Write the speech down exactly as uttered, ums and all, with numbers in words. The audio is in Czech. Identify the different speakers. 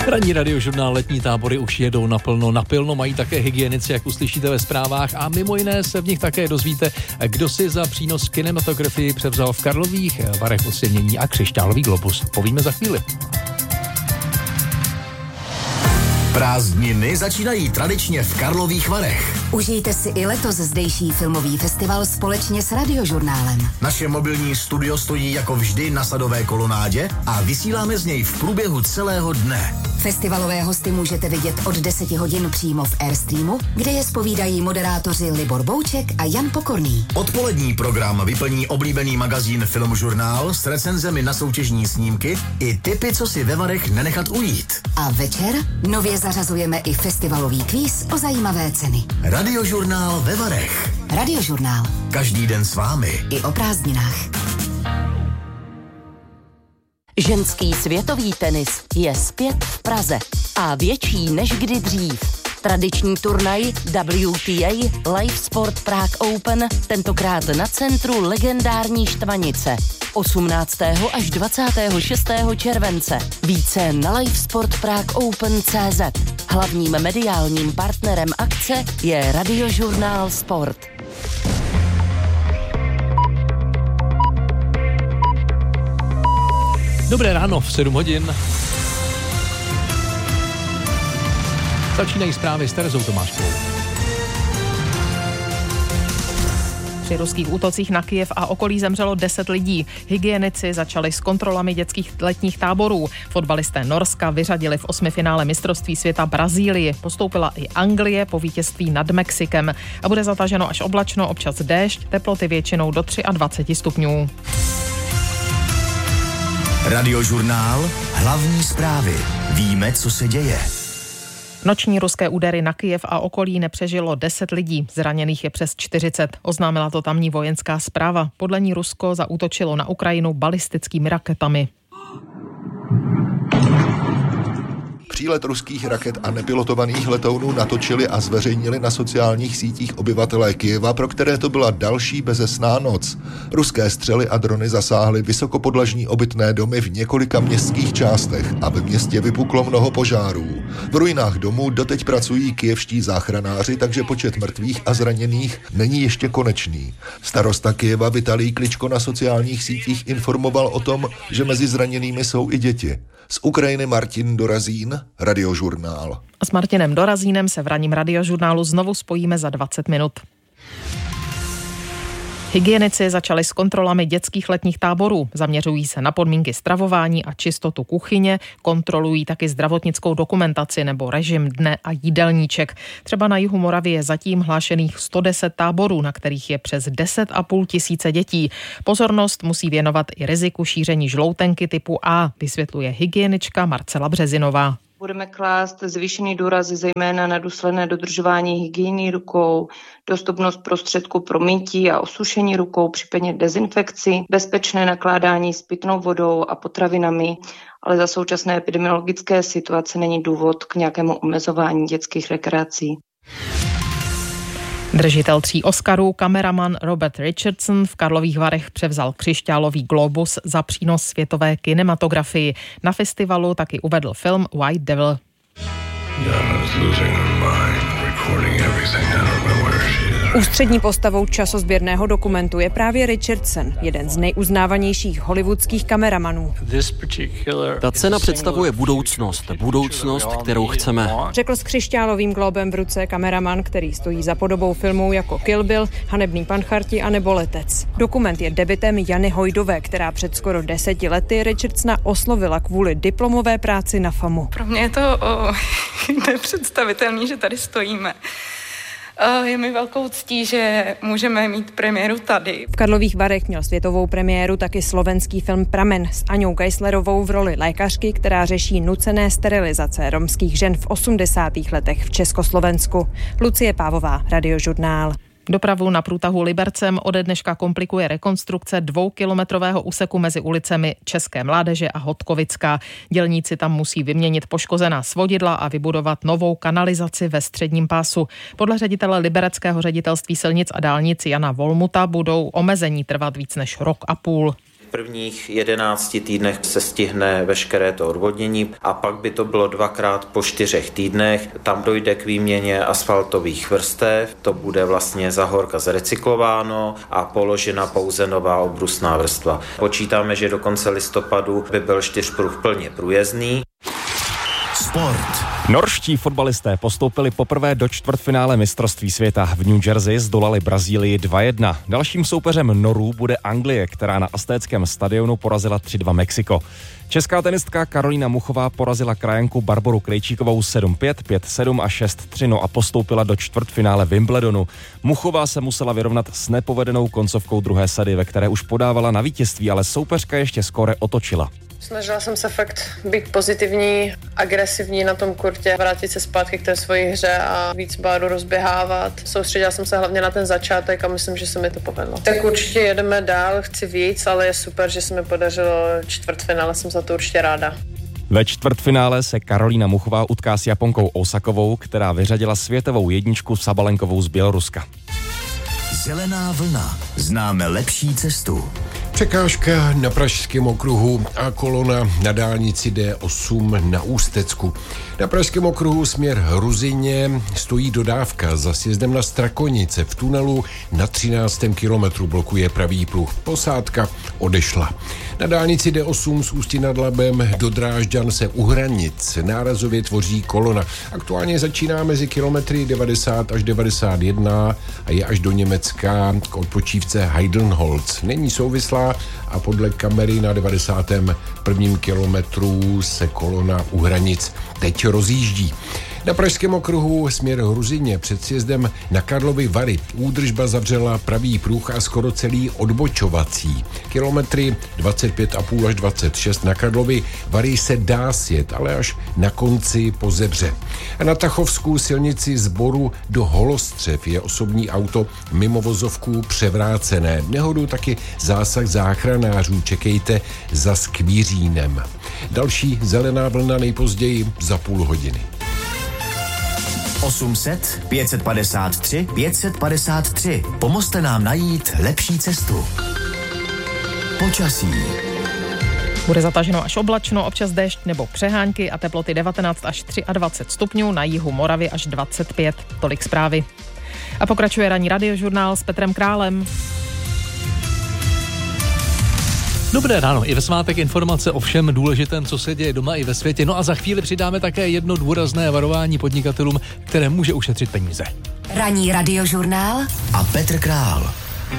Speaker 1: Ranní radiožurnál Letní tábory už jedou naplno, napilno, mají také hygienici, jak uslyšíte ve zprávách, a mimo jiné se v nich také dozvíte, kdo si za přínos kinematografii převzal v Karlových Varech ocenění a křišťálový globus. Povíme za chvíli.
Speaker 2: Prázdniny začínají tradičně v Karlových Varech.
Speaker 3: Užijte si i letos zdejší filmový festival společně s Radiožurnálem.
Speaker 2: Naše mobilní studio stojí jako vždy na Sadové kolonádě a vysíláme z něj v průběhu celého dne.
Speaker 3: Festivalové hosty můžete vidět od deseti hodin přímo v Airstreamu, kde je zpovídají moderátoři Libor Bouček a Jan Pokorný.
Speaker 2: Odpolední program vyplní oblíbený magazín Filmžurnál s recenzemi na soutěžní snímky i tipy, co si ve Varech nenechat ujít.
Speaker 3: A večer nově zařazujeme i festivalový kvíz o zajímavé ceny.
Speaker 2: Radiožurnál ve Varech.
Speaker 3: Radiožurnál.
Speaker 2: Každý den s vámi.
Speaker 3: I o prázdninách.
Speaker 4: Ženský světový tenis je zpět v Praze a větší než kdy dřív. Tradiční turnaj W T A Live Sport Prague Open, tentokrát na centru legendární Štvanice. osmnáctého až dvacátého šestého července. Více na livesport prague open tečka cé zet. Hlavním mediálním partnerem akce je Radiožurnál Sport.
Speaker 1: Dobré ráno v sedm hodin. Začínají zprávy s Terezou Tomáškovou.
Speaker 5: Při ruských útocích na Kyjev a okolí zemřelo deset lidí. Hygienici začali s kontrolami dětských letních táborů. Fotbalisté Norska vyřadili v osmifinále mistrovství světa Brazílii. Postoupila i Anglie po vítězství nad Mexikem. A bude zataženo až oblačno, občas déšť, teploty většinou do dvacet tři stupňů.
Speaker 2: Radiožurnál, hlavní zprávy. Víme, co se děje.
Speaker 5: Noční ruské údery na Kyjev a okolí nepřežilo deset lidí, zraněných je přes čtyřicet. Oznámila to tamní vojenská správa. Podle ní Rusko zaútočilo na Ukrajinu balistickými raketami.
Speaker 6: Přílet ruských raket a nepilotovaných letounů natočili a zveřejnili na sociálních sítích obyvatelé Kyjeva, pro které to byla další bezesná noc. Ruské střely a drony zasáhly vysokopodlažní obytné domy v několika městských částech a ve městě vypuklo mnoho požárů. V ruinách domů doteď pracují kyjevští záchranáři, takže počet mrtvých a zraněných není ještě konečný. Starosta Kyjeva Vitalij Kličko na sociálních sítích informoval o tom, že mezi zraněnými jsou i děti. Z Ukrajiny Martin Dorazín, Radiožurnál.
Speaker 5: A s Martinem Dorazínem se v ranním Radiožurnálu znovu spojíme za dvacet minut. Hygienici začali s kontrolami dětských letních táborů. Zaměřují se na podmínky stravování a čistotu kuchyně, kontrolují taky zdravotnickou dokumentaci nebo režim dne a jídelníček. Třeba na jihu Moravy je zatím hlášených sto deset táborů, na kterých je přes deset a půl tisíce dětí. Pozornost musí věnovat i riziku šíření žloutenky typu A, vysvětluje hygienička Marcela Březinová.
Speaker 7: Budeme klást zvýšený důraz zejména na důsledné dodržování hygieny rukou, dostupnost prostředků pro mytí a osušení rukou, případně dezinfekci, bezpečné nakládání s pitnou vodou a potravinami, ale za současné epidemiologické situace není důvod k nějakému omezování dětských rekreací.
Speaker 5: Držitel tří Oscarů, kameraman Robert Richardson v Karlových Varech převzal křišťálový globus za přínos světové kinematografii. Na festivalu taky uvedl film White Devil.
Speaker 8: Ústřední postavou časozběrného dokumentu je právě Richardson, jeden z nejuznávanějších hollywoodských kameramanů.
Speaker 9: Ta cena představuje budoucnost, budoucnost, kterou chceme.
Speaker 8: Řekl s křišťálovým globem v ruce kameraman, který stojí za podobou filmů jako Kill Bill, Hanebný pancharti a nebo Letec. Dokument je debutem Jany Hojdové, která před skoro deseti lety Richardsona oslovila kvůli diplomové práci na FAMu.
Speaker 10: Pro mě je to o, nepředstavitelný, že tady stojíme. Je mi velkou ctí, že můžeme mít premiéru tady.
Speaker 8: V Karlových Varech měl světovou premiéru taky slovenský film Pramen s Aňou Geislerovou v roli lékařky, která řeší nucené sterilizace romských žen v osmdesátých letech v Československu. Lucie Pávová, Radiožurnál.
Speaker 5: Dopravu na průtahu Libercem ode dneška komplikuje rekonstrukce dvoukilometrového úseku mezi ulicemi České Mládeže a Hodkovická. Dělníci tam musí vyměnit poškozená svodidla a vybudovat novou kanalizaci ve středním pásu. Podle ředitele Libereckého ředitelství silnic a dálnic Jana Volmuta budou omezení trvat víc než rok a půl.
Speaker 11: prvních jedenácti týdnech se stihne veškeré to odvodnění a pak by to bylo dvakrát po čtyřech týdnech. Tam dojde k výměně asfaltových vrstev, to bude vlastně za horka zrecyklováno a položena pouze nová obrusná vrstva. Počítáme, že do konce listopadu by byl čtyřpruh plně průjezdný.
Speaker 12: Sport. Norští fotbalisté postoupili poprvé do čtvrtfinále mistrovství světa. V New Jersey zdolali Brazílii dva jedna. Dalším soupeřem Norů bude Anglie, která na aztéckém stadionu porazila tři dva Mexiko. Česká tenistka Karolína Muchová porazila krajanku Barboru Krejčíkovou sedm pět, pět sedm a šest tři a postoupila do čtvrtfinále Wimbledonu. Muchová se musela vyrovnat s nepovedenou koncovkou druhé sady, ve které už podávala na vítězství, ale soupeřka ještě skóre otočila.
Speaker 13: Snažila jsem se fakt být pozitivní, agresivní na tom kurtě, vrátit se zpátky k té svojí hře a víc báru rozběhávat. Soustředila jsem se hlavně na ten začátek a myslím, že se mi to povedlo. Tak určitě jedeme dál, chci víc, ale je super, že se mi podařilo čtvrtfinále, jsem za to určitě ráda.
Speaker 12: Ve čtvrtfinále se Karolína Muchová utká s Japonkou Osakovou, která vyřadila světovou jedničku Sabalenkovou z Běloruska.
Speaker 2: Zelená vlna. Známe lepší cestu.
Speaker 14: Překážka na Pražském okruhu a kolona na dálnici D osm na Ústecku. Na Pražském okruhu směr Hruzině stojí dodávka za sjezdem na Strakonice. V tunelu na třináctém kilometru blokuje pravý pruh. Posádka odešla. Na dálnici D osm z Ústí nad Labem do Drážďan se u hranic nárazově tvoří kolona. Aktuálně začíná mezi kilometry devadesát až devadesát jedna a je až do Německa k odpočívce Heidenholz. Není souvislá a podle kamery na devadesátém prvním kilometru se kolona u hranic teď rozjíždí. Na Pražském okruhu směr Hruzině před sjezdem na Karlovy Vary údržba zavřela pravý pruh a skoro celý odbočovací. Kilometry dvacet pět a půl až dvacet šest na Karlovy Vary se dá sjet, ale až na konci po Zebře. A na Tachovskou silnici z Boru do Holostřev je osobní auto mimo vozovku převrácené. Nehodu taky zásah záchranářů, čekejte za Skvířínem. Další zelená vlna nejpozději za půl hodiny.
Speaker 2: osm set, pět set padesát tři, pět set padesát tři. Pomozte nám najít lepší cestu. Počasí.
Speaker 5: Bude zataženo až oblačno, občas déšť nebo přehánky a teploty devatenáct až dvacet tři stupňů, na jihu Moravy až dvacet pět. Tolik zprávy. A pokračuje ranní radiožurnál s Petrem Králem.
Speaker 1: Dobré ráno, i ve svátek informace o všem důležitém, co se děje doma i ve světě. No a za chvíli přidáme také jedno důrazné varování podnikatelům, které může ušetřit peníze.
Speaker 3: Ranní radiožurnál
Speaker 2: a Petr Král.